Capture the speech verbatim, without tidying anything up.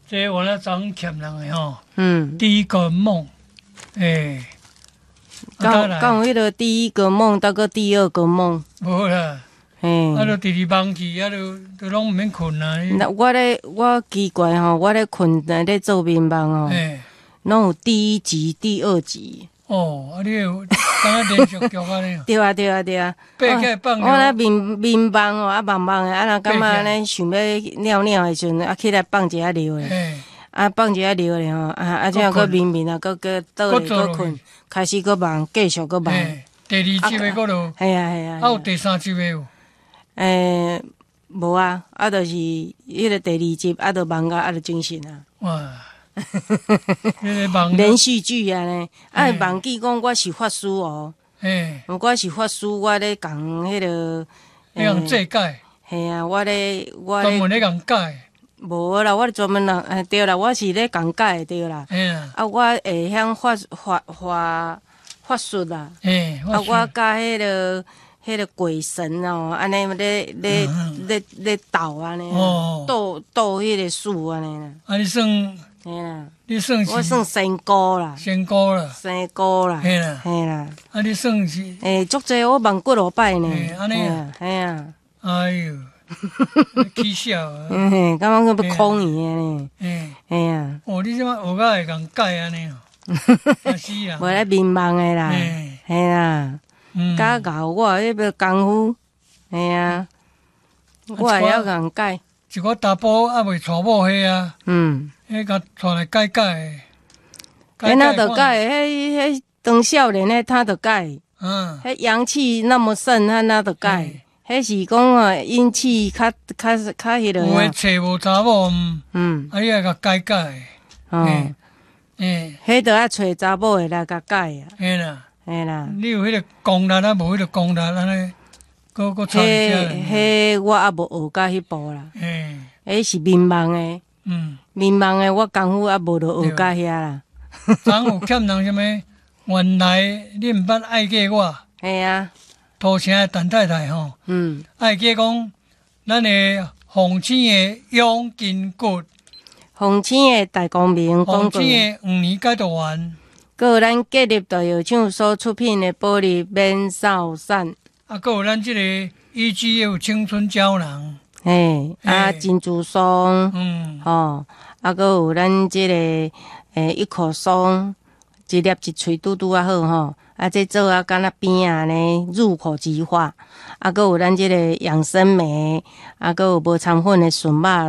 这我那张欠人的吼， 嗯， 第一个梦，诶、 讲讲迄个第一个梦，到个第二个梦， 无啦， 嘿， 啊，就第二梦去，啊，就就拢毋免困啊。 那我咧，我奇怪吼，我咧困在咧做眠梦哦， 诶， 拢有第一集、第二集。 哦，啊，你有敢若连续剧安尼？ 对啊，对啊，对啊。 爬起来放我咧尿， 眠眠梦哦，啊梦梦的，啊若感觉安尼想要尿尿的时阵，啊起来放一下尿的， 诶， 啊放一下尿的吼，啊啊，这样个眠眠啊，个个倒咧个困，开始个梦，继续个梦。 诶，第二集的嗰度， 系啊系啊。 啊有第三集的有？ 诶，无啊，啊，就是迄个第二集，啊，就梦到啊，就精神啊。 哇，迄个梦连续剧啊呢，啊，忘记讲我是法师哦， 诶， 我是法师，我咧讲迄个， 你用这解， 系啊，我咧我专门咧咧讲解， 无啦，我专门人，诶，对啦，我是咧讲解对啦， 嘿啦， 啊，我会晓法法法法术啦， 诶， 啊，我甲迄个。迄个鬼神哦，安尼咧咧咧咧斗安尼，斗斗迄个树安尼啦。 啊，你算， 嘿啦， 你算是我算仙姑啦， 仙姑啦， 仙姑啦， 嘿啦， 嘿啦。 啊，你算是， 诶，足济我问几落摆呢。 嘿安尼啊， 嘿啊， 哎哟，起笑啊， 嘿嘿，感觉要空伊的呢。 嘿， 嘿啊， 哦，你即摆学甲会讲解安尼哦，啊是啊， 无咧迷茫的啦， 嘿， 嘿啦。 嗯， 教教我迄个功夫，嘿啊，我会晓共解。 一个查甫还未娶某迄啊， 嗯， 迄甲带来解解， 迄那着解，迄迄当少年迄他着解， 嗯， 迄阳气那么盛，他那着解。迄是讲啊，阴气较较较迄落。 有诶找无查某， 嗯， 啊，你爱甲解解， 哦， 诶， 迄着爱找查某诶来甲解啊， 嘿啦。 嘿啦。 你有迄个功力啊，无迄个功力安尼，搁搁差一迄只。 迄我也无学到迄步啦， 诶， 迄是迷茫诶， 嗯， 迷茫诶，我功夫也无着学到遐啦。 昨有欠人什么？原来你毋捌爱过我， 系啊， 土城诶陈太太吼， 嗯， 爱过讲，咱诶凤青诶永金骨， 凤青诶大光明凤广告， 青诶五年解读完， 还有咱建立大药厂所出品诶玻璃免扫伞， 啊，搁有咱即个 E G F 青春胶囊， 嘿，啊珍珠霜， 嗯， 吼，啊，搁有咱即个诶一口松，一粒一喙拄拄啊好吼，啊，这做啊敢若边啊呢入口即化，啊，搁有咱即个养生酶，啊，搁有无掺粉诶笋肉。